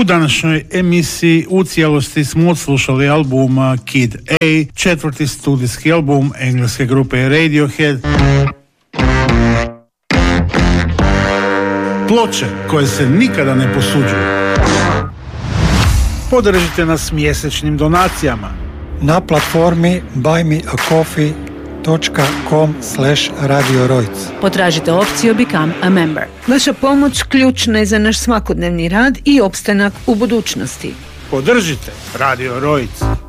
U današnjoj emisiji u cijelosti smo odslušali album Kid A, četvrti studijski album engleske grupe Radiohead. Ploče koje se nikada ne posuđuju. Podržite nas mjesečnim donacijama na platformi buymeacoffee.com/radiorojc. Potražite opciju Become a Member. Vaša pomoć ključna je za naš svakodnevni rad i opstanak u budućnosti. Podržite Radio Rojc.